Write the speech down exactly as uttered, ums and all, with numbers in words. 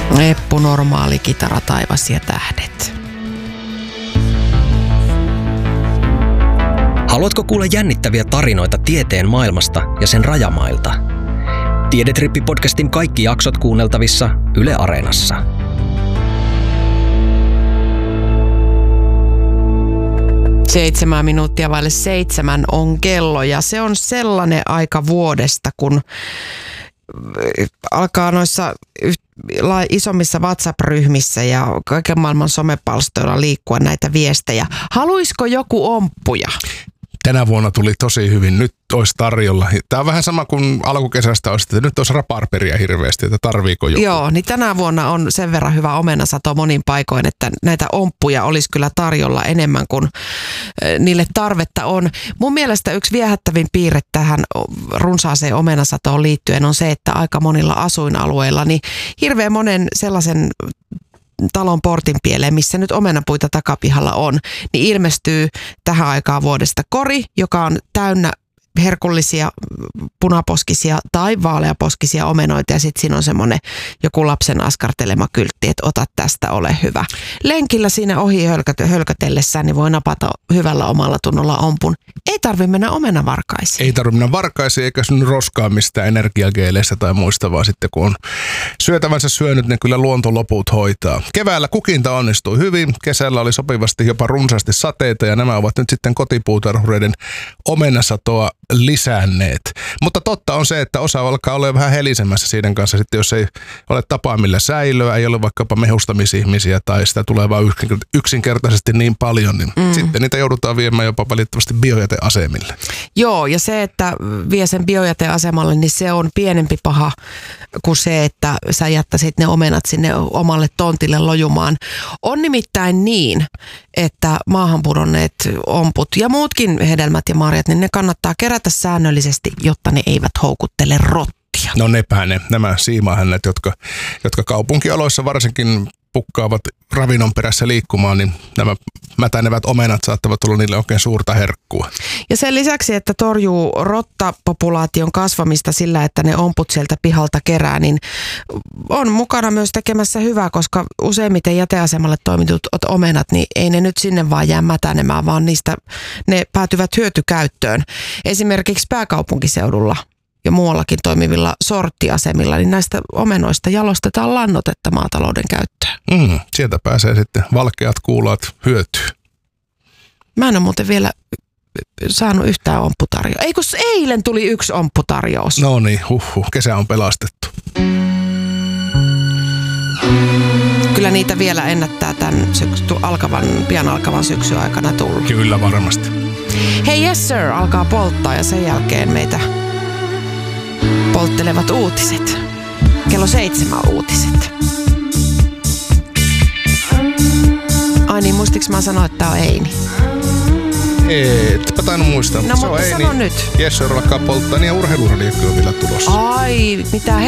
Eppu Normaali, Kitara, taivas ja tähdet. Haluatko kuulla jännittäviä tarinoita tieteen maailmasta ja sen rajamailta? Tiedetrippi-podcastin kaikki jaksot kuunneltavissa Yle Areenassa. Seitsemän minuuttia vaille seitsemän on kello ja se on sellainen aika vuodesta, kun alkaa noissa isommissa WhatsApp-ryhmissä ja kaiken maailman somepalstoilla liikkua näitä viestejä. Haluisiko joku omppuja? Tänä vuonna tuli tosi hyvin. Nyt olisi tarjolla. Tämä on vähän sama kuin alkukesästä olisi, että nyt olisi raparperia hirveästi, että tarviiko joku. Joo, niin tänä vuonna on sen verran hyvä omenasato monin paikoin, että näitä omppuja olisi kyllä tarjolla enemmän kuin niille tarvetta on. Mun mielestä yksi viehättävin piirre tähän runsaaseen omenasatoon liittyen on se, että aika monilla asuinalueilla niin hirveän monen sellaisen talon portin pieleen, missä nyt omenapuita takapihalla on, niin ilmestyy tähän aikaan vuodesta kori, joka on täynnä herkullisia punaposkisia tai vaaleaposkisia omenoita ja sitten siinä on semmoinen joku lapsen askartelema kyltti, että ota tästä, ole hyvä. Lenkillä siinä ohi hölkötellessään niin voi napata hyvällä omalla tunnolla ompun. Ei tarvi mennä omenavarkaisiin. Ei tarvi mennä varkaisiin eikä synny roskaa mistään energiageeleistä tai muista, vaan sitten kun on syötävänsä syönyt, niin kyllä luonto loput hoitaa. Keväällä kukinta onnistui hyvin, kesällä oli sopivasti jopa runsaasti sateita ja nämä ovat nyt sitten kotipuutarhureiden omenasatoa lisänneet. Mutta totta on se, että osa alkaa olla vähän helisemässä siinä kanssa, sitten jos ei ole tapaa millä säilöä, ei ole vaikkapa mehustamisihmisiä tai sitä tulee vaan yksinkertaisesti niin paljon, niin mm. sitten niitä joudutaan viemään jopa valitettavasti biojäteasemille. Joo, ja se, että vie sen biojäteasemalle, niin se on pienempi paha kuin se, että sä jättäisit ne omenat sinne omalle tontille lojumaan. On nimittäin niin, että maahan pudonneet omput ja muutkin hedelmät ja marjat, niin ne kannattaa kerätä säännöllisesti, jotta ne eivät houkuttele rottia. No nepä ne, nämä siimahännät, jotka, jotka kaupunkialoissa varsinkin pukkaavat ravinnon perässä liikkumaan, niin nämä mätänevät omenat saattavat olla niille oikein suurta herkkua. Ja sen lisäksi, että torjuu rottapopulaation kasvamista sillä, että ne omput sieltä pihalta kerää, niin on mukana myös tekemässä hyvää, koska useimmiten jäteasemalle toimitut omenat, niin ei ne nyt sinne vaan jää mätänemään, vaan niistä ne päätyvät hyötykäyttöön. Esimerkiksi pääkaupunkiseudulla ja muuallakin toimivilla sorttiasemilla, niin näistä omenoista jalostetaan lannotetta maatalouden käyttöön. Mm, sieltä pääsee sitten valkeat kuulaat hyötyä. Mä en ole muuten vielä saanut yhtään ompputarjousta. Ei kun eilen tuli yksi ompputarjous. No niin, huhhuh, kesä on pelastettu. Kyllä niitä vielä ennättää tämän syksy, alkavan, pian alkavan syksyn aikana tulla. Kyllä varmasti. Hei yes sir, alkaa polttaa ja sen jälkeen meitä polttelevat uutiset. Kello seitsemän uutiset. Ai niin, muistiks mä sanoa, että tää on Eini? Ei, etpä tainnut muistaa. No se mutta on sano Eini. nyt. Yes sir alkaa polttaa, niin ja urheiluradiokin on vielä tulossa. Ai, mitä